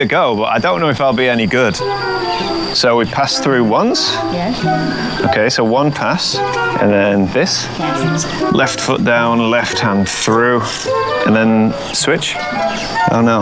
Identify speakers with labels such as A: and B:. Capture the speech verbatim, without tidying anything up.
A: to go, but I don't know if I'll be any good. So we pass through once.
B: Yes.
A: Okay, so one pass, and then this.
B: Yes.
A: Left foot down, left hand through, and then switch. Oh no.